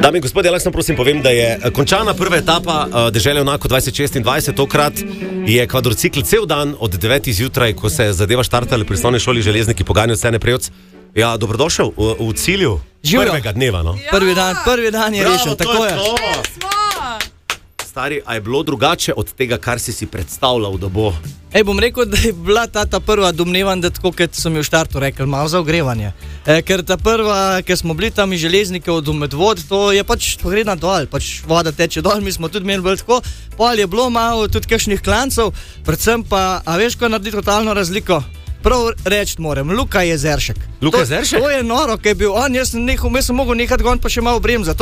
Dame in gospodje, lahko prosim povem, da je končana prva etapa Dežele Onako 2026. Tokrat je kvadrocikl cel dan od 9. zjutraj, ko se zadeva štartala pri Osnovni šoli Železniki Poganjo Sene Prejovc. Ja, dobrodošel v cilju prvega dneva, no? Ja. Prvi dan je rešen, tako je. Stari, a je bilo drugače od tega, kar si predstavljal, da bo? Bom rekel, da je bila ta prva domnevan, da tako, kot sem jo v štartu rekel, malo za ogrevanje. Ker ta prva, ker smo bili tam iz Železnikov do Medvod, to je pač to gre na dol, pač voda teče dol, mi smo tudi imeli bolj tako, pol je bilo malo tudi kakšnih klancev, predvsem pa, a veš, ko naredi totalno razliko? Prav reči moram, Luka Jezeršek. Luka Jezeršek? To je noro, ker je bil on, jaz sem mogel nekaj gon pa še malo bremzati.